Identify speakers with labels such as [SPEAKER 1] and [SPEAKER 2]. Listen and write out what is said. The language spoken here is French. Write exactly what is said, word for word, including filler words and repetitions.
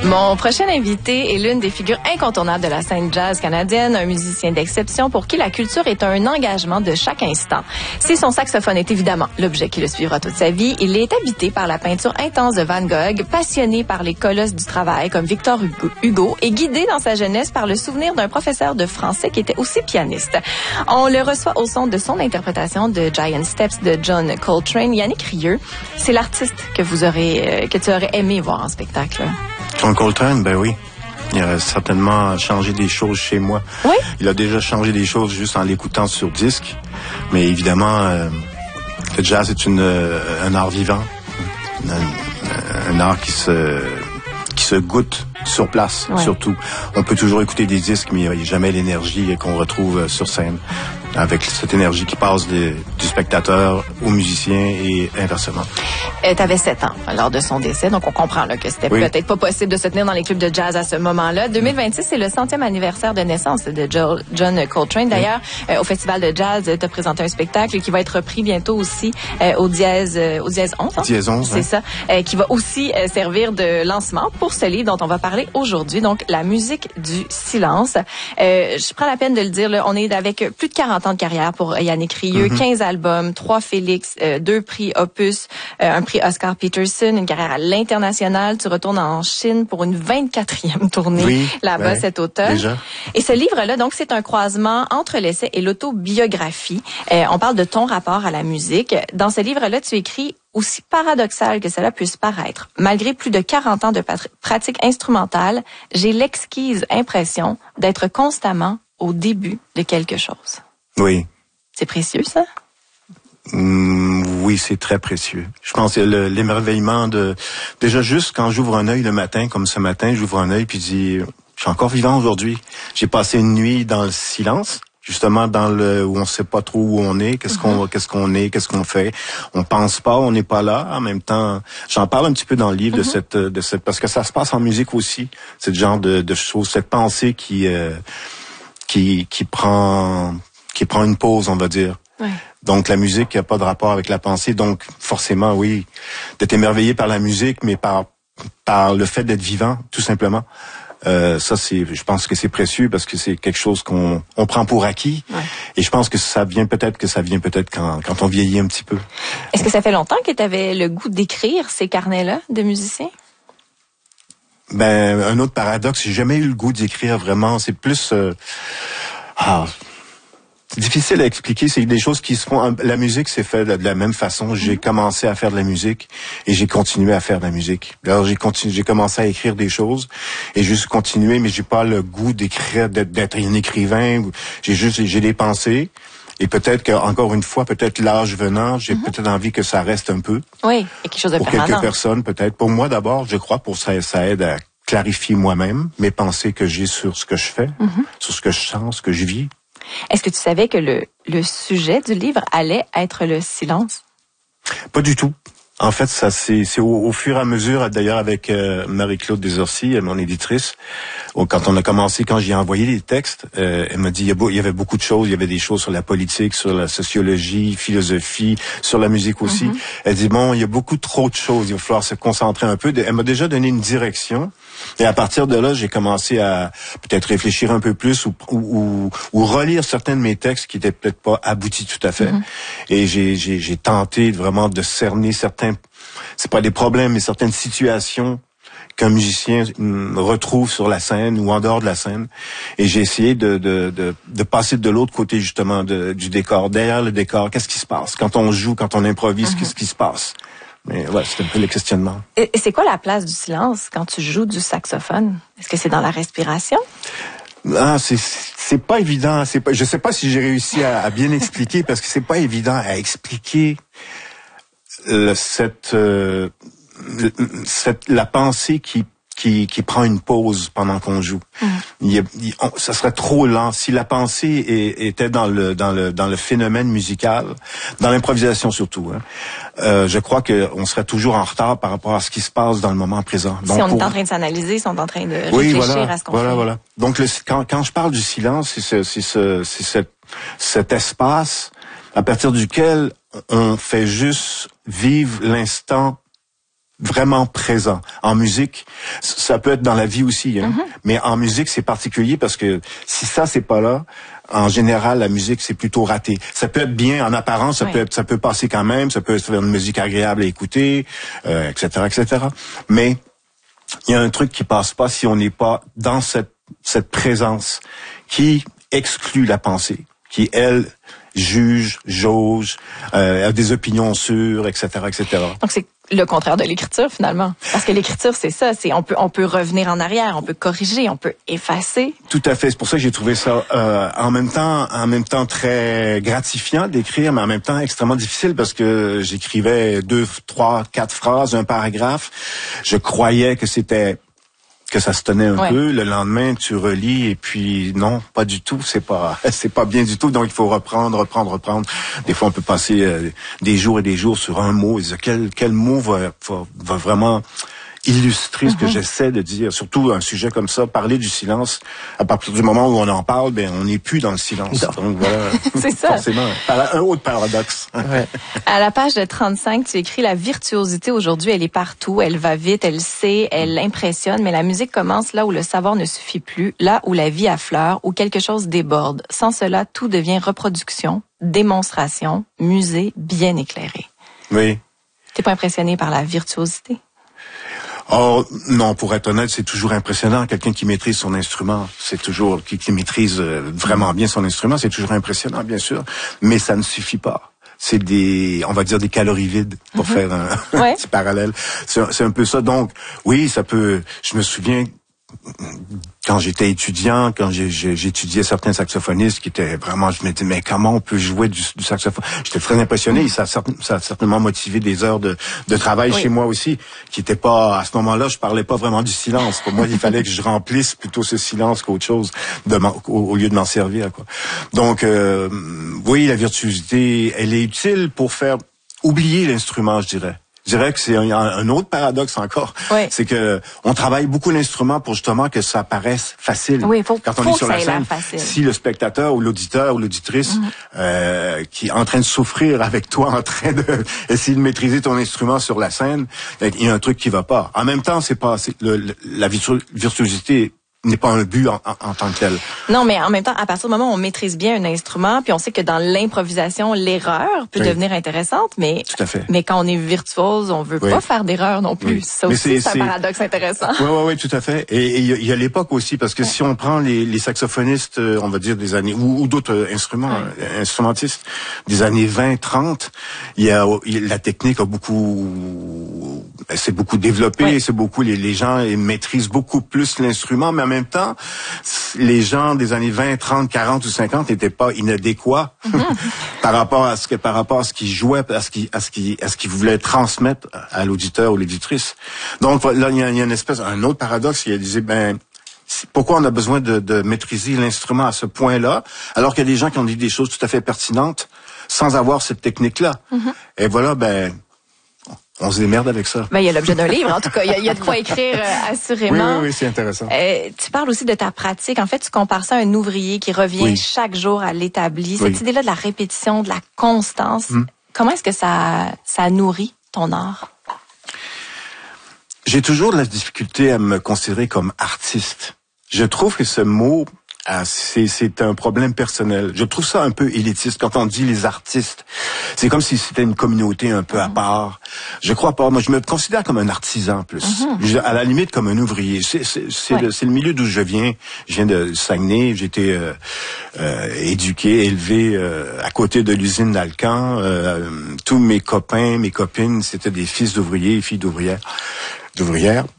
[SPEAKER 1] Mon prochain invité est l'une des figures incontournables de la scène jazz canadienne, un musicien d'exception pour qui la culture est un engagement de chaque instant. Si son saxophone est évidemment l'objet qui le suivra toute sa vie, il est habité par la peinture intense de Van Gogh, passionné par les colosses du travail comme Victor Hugo et guidé dans sa jeunesse par le souvenir d'un professeur de français qui était aussi pianiste. On le reçoit au son de son interprétation de Giant Steps de John Coltrane. Yannick Rieu, c'est l'artiste que vous aurez, euh, que tu aurais aimé voir en spectacle.
[SPEAKER 2] John Coltrane, ben oui. Il a certainement changé des choses chez moi.
[SPEAKER 1] Oui?
[SPEAKER 2] Il a déjà changé des choses juste en l'écoutant sur disque. Mais évidemment, euh, le jazz est une, euh, un art vivant. Un, un art qui se, qui se goûte sur place, ouais. Surtout. On peut toujours écouter des disques, mais il n'y a jamais l'énergie qu'on retrouve sur scène. Avec cette énergie qui passe de, du spectateur au musicien et inversement.
[SPEAKER 1] Euh, tu avais sept ans lors de son décès, donc on comprend là, que c'était oui. peut-être pas possible de se tenir dans les clubs de jazz à ce moment-là. deux mille vingt-six, c'est le centième anniversaire de naissance de Joe, John Coltrane. D'ailleurs, oui. euh, au Festival de jazz, tu as présenté un spectacle qui va être repris bientôt aussi euh, au Dièse euh, au Dièse onze. Hein?
[SPEAKER 2] Dièse onze,
[SPEAKER 1] c'est hein? ça, euh, qui va aussi euh, servir de lancement pour ce livre dont on va parler aujourd'hui, donc La musique du silence. Euh, je prends la peine de le dire, là, on est avec plus de quarante ans de carrière pour Yannick Rieu, mm-hmm. quinze albums, trois Félix, euh, deux prix Opus, euh, un prix Oscar Peterson, une carrière à l'international. Tu retournes en Chine pour une vingt-quatrième tournée
[SPEAKER 2] oui,
[SPEAKER 1] là-bas
[SPEAKER 2] ouais,
[SPEAKER 1] cet automne.
[SPEAKER 2] Déjà.
[SPEAKER 1] Et ce livre-là, donc, c'est un croisement entre l'essai et l'autobiographie. Euh, on parle de ton rapport à la musique. Dans ce livre-là, tu écris aussi paradoxal que cela puisse paraître. Malgré plus de quarante ans de pat- pratique instrumentale, j'ai l'exquise impression d'être constamment au début de quelque chose.
[SPEAKER 2] Oui.
[SPEAKER 1] C'est précieux, ça?
[SPEAKER 2] Mmh, oui, c'est très précieux. Je pense que le, l'émerveillement de... Déjà, juste quand j'ouvre un œil le matin, comme ce matin, j'ouvre un œil puis je dis, je suis encore vivant aujourd'hui. J'ai passé une nuit dans le silence, justement dans le où on sait pas trop où on est, qu'est-ce qu'on mm-hmm. qu'est-ce qu'on est, qu'est-ce qu'on fait. On pense pas, on n'est pas là. En même temps, j'en parle un petit peu dans le livre mm-hmm. de cette de cette parce que ça se passe en musique aussi. C'est le genre de, de choses, cette pensée qui euh, qui qui prend qui prend une pause, on va dire.
[SPEAKER 1] Ouais.
[SPEAKER 2] Donc la musique n'a pas de rapport avec la pensée. Donc forcément, oui, d'être émerveillé par la musique, mais par par le fait d'être vivant, tout simplement. Euh, ça, c'est, je pense que c'est précieux parce que c'est quelque chose qu'on on prend pour acquis. Ouais. Et je pense que ça vient peut-être que ça vient peut-être quand quand on vieillit un petit peu.
[SPEAKER 1] Est-ce que ça fait longtemps que tu avais le goût d'écrire ces carnets-là de musicien?
[SPEAKER 2] Ben un autre paradoxe, j'ai jamais eu le goût d'écrire vraiment. C'est plus euh, ah, c'est difficile à expliquer, c'est des choses qui se font. La musique s'est faite de la même façon. J'ai mm-hmm. commencé à faire de la musique et j'ai continué à faire de la musique. Alors j'ai continué, j'ai commencé à écrire des choses et juste continué, mais j'ai pas le goût d'écrire, d'être, d'être un écrivain. J'ai juste, j'ai des pensées et peut-être que encore une fois, peut-être l'âge venant, j'ai mm-hmm. peut-être envie que ça reste un peu.
[SPEAKER 1] Oui, et quelque chose de
[SPEAKER 2] pour
[SPEAKER 1] permanent.
[SPEAKER 2] Quelques personnes peut-être. Pour moi d'abord, je crois, pour ça, ça aide à clarifier moi-même mes pensées que j'ai sur ce que je fais, mm-hmm. sur ce que je sens, ce que je vis.
[SPEAKER 1] Est-ce que tu savais que le, le sujet du livre allait être le silence?
[SPEAKER 2] Pas du tout. En fait, ça c'est, c'est au, au fur et à mesure, d'ailleurs avec euh, Marie-Claude Desorcy, mon éditrice, quand on a commencé, quand j'ai envoyé les textes, euh, elle m'a dit il y, a beau, il y avait beaucoup de choses, il y avait des choses sur la politique, sur la sociologie, philosophie, sur la musique aussi. Mm-hmm. Elle dit bon, il y a beaucoup trop de choses, il va falloir se concentrer un peu. Elle m'a déjà donné une direction. Et à partir de là, j'ai commencé à peut-être réfléchir un peu plus ou, ou, ou relire certains de mes textes qui étaient peut-être pas aboutis tout à fait. Mm-hmm. Et j'ai, j'ai, j'ai tenté vraiment de cerner certains, c'est pas des problèmes, mais certaines situations qu'un musicien retrouve sur la scène ou en dehors de la scène. Et j'ai essayé de, de, de, de passer de l'autre côté justement de, du décor, derrière le décor. Qu'est-ce qui se passe quand on joue, quand on improvise, mm-hmm. qu'est-ce qui se passe? Mais ouais, c'est un peu le questionnement.
[SPEAKER 1] Et c'est quoi la place du silence quand tu joues du saxophone? Est-ce que c'est dans la respiration?
[SPEAKER 2] Ah, c'est c'est pas évident. C'est pas. Je sais pas si j'ai réussi à, à bien expliquer parce que c'est pas évident à expliquer le, cette euh, cette la pensée qui qui qui prend une pause pendant qu'on joue. Mmh. Il, y a, il, on, ça serait trop lent si la pensée est, était dans le dans le dans le phénomène musical, dans l'improvisation surtout. Hein. Euh, je crois que on serait toujours en retard par rapport à ce qui se passe dans le moment présent. Donc,
[SPEAKER 1] si on
[SPEAKER 2] pour...
[SPEAKER 1] est en train de s'analyser, si on est en train de
[SPEAKER 2] oui,
[SPEAKER 1] réfléchir
[SPEAKER 2] voilà,
[SPEAKER 1] à ce qu'on
[SPEAKER 2] voilà,
[SPEAKER 1] fait.
[SPEAKER 2] Voilà. Donc le, quand quand je parle du silence, c'est ce c'est ce c'est cet cet espace à partir duquel on fait juste vivre l'instant vraiment présent. En musique, ça peut être dans la vie aussi, hein, mm-hmm. mais en musique, c'est particulier parce que si ça, c'est pas là, en général, la musique, c'est plutôt raté. Ça peut être bien en apparence, ça oui. peut être, ça peut passer quand même, ça peut être une musique agréable à écouter, euh, et cetera, et cetera. Mais il y a un truc qui passe pas si on n'est pas dans cette cette présence qui exclut la pensée, qui elle juge, jauge, euh, a des opinions sûres, et cetera, et cetera.
[SPEAKER 1] Donc c'est le contraire de l'écriture finalement, parce que l'écriture c'est ça, c'est on peut on peut revenir en arrière, on peut corriger, on peut effacer.
[SPEAKER 2] Tout à fait, c'est pour ça que j'ai trouvé ça euh, en même temps en même temps très gratifiant d'écrire, mais en même temps extrêmement difficile parce que j'écrivais deux, trois, quatre phrases, un paragraphe. Je croyais que c'était que ça se tenait un ouais. peu. Le lendemain, tu relis et puis non, pas du tout. C'est pas, c'est pas bien du tout. Donc il faut reprendre, reprendre, reprendre. Des fois, on peut passer euh, des jours et des jours sur un mot. Et dire, quel quel mot va, va, va vraiment illustrer mm-hmm. ce que j'essaie de dire. Surtout un sujet comme ça, parler du silence. À partir du moment où on en parle, ben on n'est plus dans le silence. Non. Donc voilà.
[SPEAKER 1] C'est ça.
[SPEAKER 2] Forcément, un autre paradoxe.
[SPEAKER 1] Ouais. À la page de trente-cinq, tu écris la virtuosité aujourd'hui, elle est partout, elle va vite, elle sait, elle impressionne, mais la musique commence là où le savoir ne suffit plus, là où la vie affleure, où quelque chose déborde. Sans cela, tout devient reproduction, démonstration, musée bien éclairé.
[SPEAKER 2] Oui.
[SPEAKER 1] T'es pas impressionné par la virtuosité?
[SPEAKER 2] Oh non, pour être honnête, c'est toujours impressionnant. Quelqu'un qui maîtrise son instrument, c'est toujours qui, qui maîtrise vraiment bien son instrument, c'est toujours impressionnant, bien sûr. Mais ça ne suffit pas. C'est des, on va dire des calories vides pour mm-hmm. faire un
[SPEAKER 1] ouais.
[SPEAKER 2] petit parallèle. C'est, c'est un peu ça. Donc, oui, ça peut. Je me souviens quand j'étais étudiant, quand j'ai, j'ai, j'étudiais certains saxophonistes qui étaient vraiment, je me disais, mais comment on peut jouer du, du saxophone? J'étais très impressionné. Mm. Ça, ça a certainement motivé des heures de, de travail oui. chez moi aussi, qui était pas, à ce moment-là, je parlais pas vraiment du silence. Pour moi, il fallait que je remplisse plutôt ce silence qu'autre chose, de au, au lieu de m'en servir, quoi. Donc, euh, oui, la virtuosité, elle est utile pour faire oublier l'instrument, je dirais. Je dirais que c'est un, un autre paradoxe encore,
[SPEAKER 1] oui.
[SPEAKER 2] c'est que on travaille beaucoup l'instrument pour justement que ça paraisse facile.
[SPEAKER 1] Oui, faut,
[SPEAKER 2] quand on
[SPEAKER 1] faut
[SPEAKER 2] est sur la scène, si le spectateur ou l'auditeur ou l'auditrice mm-hmm. euh, qui est en train de souffrir avec toi, en train de essayer de maîtriser ton instrument sur la scène, il y a un truc qui va pas. En même temps, c'est pas c'est le, le, la virtu- virtuosité n'est pas un but en, en, en tant que tel.
[SPEAKER 1] Non, mais en même temps, à partir du moment où on maîtrise bien un instrument, puis on sait que dans l'improvisation, l'erreur peut oui. devenir intéressante, mais
[SPEAKER 2] tout à fait.
[SPEAKER 1] Mais quand on est virtuose, on veut oui. pas faire d'erreur non plus. Oui. Ça aussi, c'est, c'est un c'est... paradoxe intéressant.
[SPEAKER 2] Oui, oui, oui, tout à fait. Et il y, y a l'époque aussi, parce que oui. si on prend les, les saxophonistes, on va dire des années, ou, ou d'autres instruments, oui. instrumentistes, des années vingt, trente, il y a la technique a beaucoup, c'est beaucoup développé, oui. c'est beaucoup les, les gens ils maîtrisent beaucoup plus l'instrument, mais en même temps, les gens des années vingt, trente, quarante ou cinquante n'étaient pas inadéquats mm-hmm. par rapport à ce que, par rapport à ce qu'ils jouaient, à ce qu'ils, à ce qu'ils, à ce qu'ils voulaient transmettre à l'auditeur ou l'éditrice. Donc, là, il y a, il y a une espèce, un autre paradoxe, il disait, ben, pourquoi on a besoin de, de maîtriser l'instrument à ce point-là, alors qu'il y a des gens qui ont dit des choses tout à fait pertinentes sans avoir cette technique-là. Mm-hmm. Et voilà, ben, on se démerde avec ça.
[SPEAKER 1] Ben, il y a l'objet d'un livre, en tout cas. Il y a, il y a de quoi écrire, euh, assurément.
[SPEAKER 2] Oui, oui, oui, c'est intéressant.
[SPEAKER 1] Euh, tu parles aussi de ta pratique. En fait, tu compares ça à un ouvrier qui revient oui. chaque jour à l'établi. Cette oui. idée-là de la répétition, de la constance, hum. comment est-ce que ça, ça nourrit ton art?
[SPEAKER 2] J'ai toujours de la difficulté à me considérer comme artiste. Je trouve que ce mot... Ah, c'est, c'est un problème personnel. Je trouve ça un peu élitiste quand on dit les artistes. C'est comme si c'était une communauté un peu mm-hmm. à part. Je crois pas. Moi, je me considère comme un artisan plus. Mm-hmm. Je, à la limite, comme un ouvrier. C'est, c'est, c'est, ouais. le, c'est le milieu d'où je viens. Je viens de Saguenay. J'ai été euh, euh, éduqué, élevé euh, à côté de l'usine d'Alcan. Euh, tous mes copains, mes copines, c'était des fils d'ouvriers et filles d'ouvrières. d'ouvrières.